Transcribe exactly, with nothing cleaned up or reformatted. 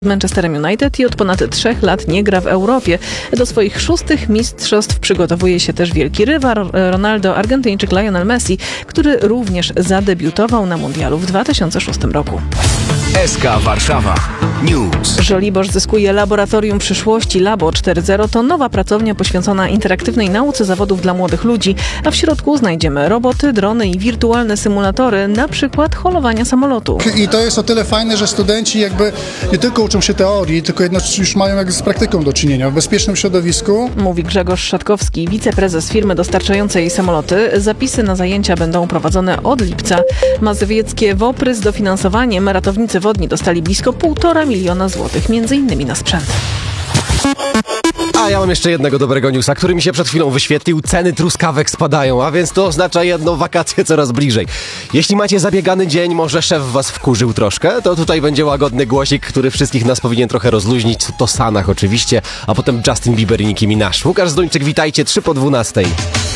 Manchesterem United i od ponad trzech lat nie gra w Europie. Do swoich szóstych mistrzostw przygotowuje się też wielki rywal Ronaldo, Argentyńczyk Lionel Messi, który również zadebiutował na mundialu w dwa tysiące szóstym roku. S K Warszawa News. Żoliborz zyskuje Laboratorium Przyszłości Labo cztery zero. To nowa pracownia poświęcona interaktywnej nauce zawodów dla młodych ludzi, a w środku znajdziemy roboty, drony i wirtualne symulatory, na przykład holowania samolotu. I to jest o tyle fajne, że studenci jakby nie tylko uczą się teorii, tylko jednocześnie już mają jak z praktyką do czynienia w bezpiecznym środowisku. Mówi Grzegorz Szatkowski, wiceprezes firmy dostarczającej samoloty. Zapisy na zajęcia będą prowadzone od lipca. Mazowieckie Wopry z dofinansowaniem ratownicy wodni dostali blisko półtora miliona złotych, między innymi na sprzęt. A ja mam jeszcze jednego dobrego newsa, który mi się przed chwilą wyświetlił. Ceny truskawek spadają, a więc to oznacza jedno, wakacje coraz bliżej. Jeśli macie zabiegany dzień, może szef was wkurzył troszkę, to tutaj będzie łagodny głosik, który wszystkich nas powinien trochę rozluźnić. To Sanach oczywiście, a potem Justin Bieber i Nicki Minaj. Łukasz Zduńczyk, witajcie, trzy po dwunastej.